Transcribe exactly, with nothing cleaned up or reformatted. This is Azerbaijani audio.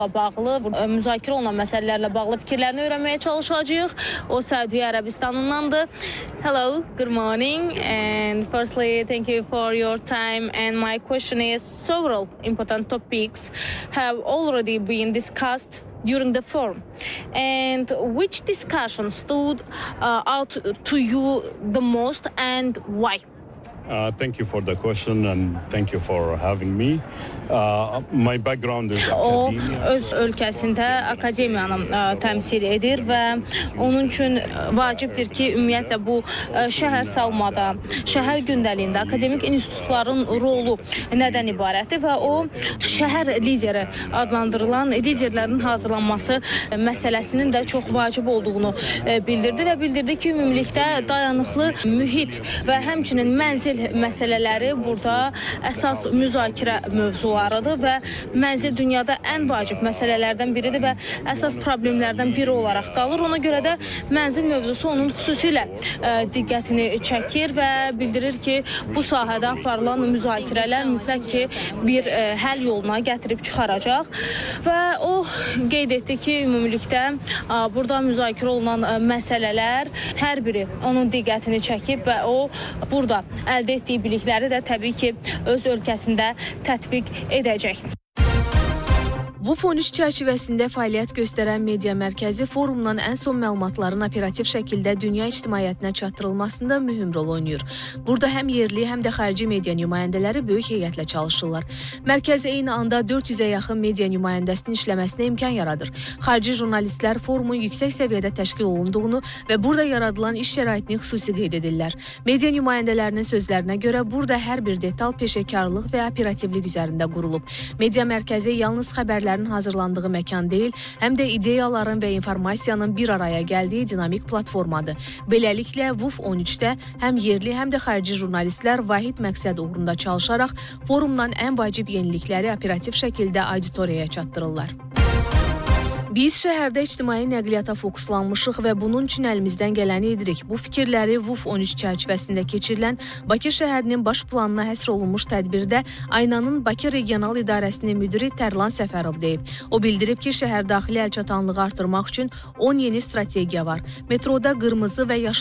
bağlı, müzakirə olunan məsələlərlə bağlı fikirlərini öyrənməyə çalışacağıq. O, Səudiyyə Ərəbistanındandır. Hello, good morning, and firstly, thank you for your time, and my question is, several important topics have already been discussed during the forum, and which discussion stood uh, out to you the most and why? Uh, thank you for the question and thank you for having me. Uh, my background is O academia. öz ölkəsində akademiyanı ə, təmsil edir və onun üçün vacibdir ki, ümumiyyətlə bu ə, şəhər salmada, şəhər gündəliyində akademik institutların rolu nədən ibarətdir və o şəhər lideri adlandırılan liderlərin hazırlanması məsələsinin də çox vacib olduğunu ə, bildirdi və bildirdi ki, ümumilikdə dayanıqlı mühit və həmçinin mənzil məsələləri burada əsas müzakirə mövzularıdır və mənzil dünyada ən vacib məsələlərdən biridir və əsas problemlərdən biri olaraq qalır. Ona görə də mənzil mövzusu onun xüsusilə ə, diqqətini çəkir və bildirir ki, bu sahədə aparılan müzakirələr mütləq ki, bir ə, həll yoluna gətirib çıxaracaq və o qeyd etdi ki, ümumilikdə ə, burada müzakirə olunan ə, məsələlər hər biri onun diqqətini çəkib və o burada əldə etdiyi bilikləri də təbii ki, öz ölkəsində tətbiq edəcək. VUF on üç çərçivəsində fəaliyyət göstərən media mərkəzi forumdan ən son məlumatların operativ şəkildə dünya ictimaiyyətinə çatdırılmasında mühüm rol oynayır. Burada həm yerli, həm də xarici media nümayəndələri böyük heyətlə çalışırlar. Mərkəz eyni anda dörd yüzə yaxın media nümayəndəsinin işləməsinə imkan yaradır. Xarici jurnalistlər forumun yüksək səviyyədə təşkil olunduğunu və burada yaradılan iş şəraitini xüsusi qeyd edirlər. Media nümayəndələrinin sözlərinə görə burada hər bir detal peşəkarlıq və operativlik üzərində qurulub. Media mərkəzi yalnız xəbərlər hazırlandığı məkan deyil, həm də ideyaların və informasiyanın bir araya gəldiyi dinamik platformadır. Beləliklə, VUF on üçdə həm yerli, həm də xarici jurnalistlər vahid məqsəd uğrunda çalışaraq forumdan ən vacib yenilikləri operativ şəkildə auditoriyaya çatdırırlar. Biz şəhərdə ictimai nəqliyyata fokuslanmışıq və bunun üçün əlimizdən gələni edirik. Bu fikirləri VUF on üç çərçivəsində keçirilən Bakı şəhərinin baş planına həsr olunmuş tədbirdə Aynanın Bakı Regional İdarəsinin müdiri Tərlan Səfərov deyib. O bildirib ki, şəhər daxili əlçatanlığı artırmaq üçün on yeni strategiya var. Metroda qırmızı və yaşıl